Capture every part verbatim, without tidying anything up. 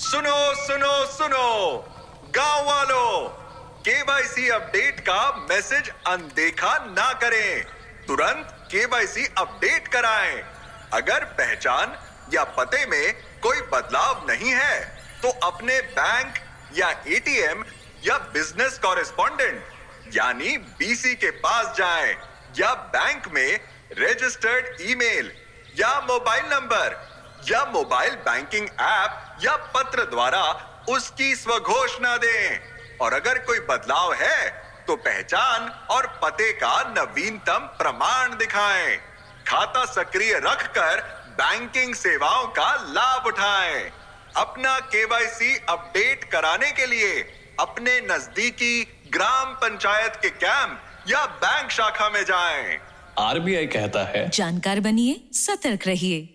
सुनो सुनो सुनो गांव वालों, केवाईसी अपडेट का मैसेज अनदेखा ना करें। तुरंत केवाईसी अपडेट कराएं। अगर पहचान या पते में कोई बदलाव नहीं है तो अपने बैंक या एटीएम या बिजनेस कॉरेस्पॉन्डेंट यानी बीसी के पास जाएं या बैंक में रजिस्टर्ड ईमेल या मोबाइल नंबर या मोबाइल बैंकिंग ऐप या पत्र द्वारा उसकी स्वघोषणा दें। और अगर कोई बदलाव है तो पहचान और पते का नवीनतम प्रमाण दिखाएं। खाता सक्रिय रखकर बैंकिंग सेवाओं का लाभ उठाएं। अपना केवाईसी अपडेट कराने के लिए अपने नजदीकी ग्राम पंचायत के कैंप या बैंक शाखा में जाएं। आरबीआई कहता है, जानकार बनिए, सतर्क रहिए।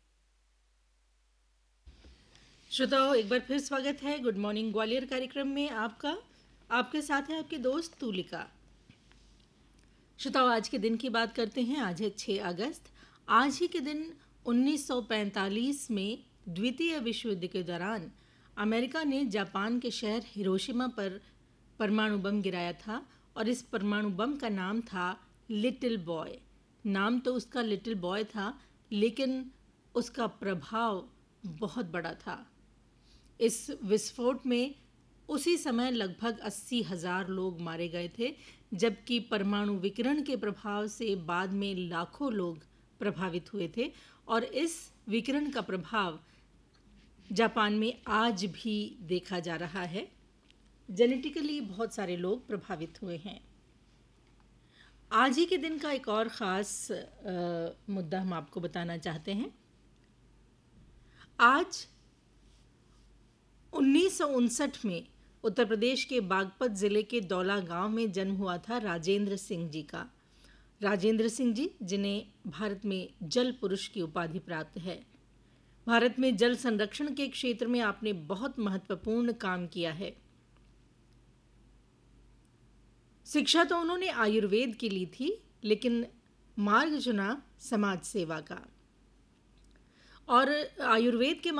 श्रोताओं, एक बार फिर स्वागत है गुड मॉर्निंग ग्वालियर कार्यक्रम में आपका। आपके साथ है आपके दोस्त तुलिका। श्रोताओ, आज के दिन की बात करते हैं। आज है छह अगस्त। आज ही के दिन उन्नीस सौ पैंतालीस में द्वितीय विश्व युद्ध के दौरान अमेरिका ने जापान के शहर हिरोशिमा पर परमाणु बम गिराया था और इस परमाणु बम का नाम था लिटिल बॉय। नाम तो उसका लिटिल बॉय था, लेकिन उसका प्रभाव बहुत बड़ा था। इस विस्फोट में उसी समय लगभग अस्सी हजार लोग मारे गए थे, जबकि परमाणु विकिरण के प्रभाव से बाद में लाखों लोग प्रभावित हुए थे। और इस विकिरण का प्रभाव जापान में आज भी देखा जा रहा है। जेनेटिकली बहुत सारे लोग प्रभावित हुए हैं। आज ही के दिन का एक और ख़ास मुद्दा हम आपको बताना चाहते हैं। आज उन्नीस सौ उनसठ में उत्तर प्रदेश के बागपत ज़िले के दौला गांव में जन्म हुआ था राजेंद्र सिंह जी का। राजेंद्र सिंह जी, जिन्हें भारत में जल पुरुष की उपाधि प्राप्त है। भारत में जल संरक्षण के क्षेत्र में आपने बहुत महत्वपूर्ण काम किया है। शिक्षा तो उन्होंने आयुर्वेद की ली थी, लेकिन मार्ग चुना समाज सेवा का। और आयुर्वेद के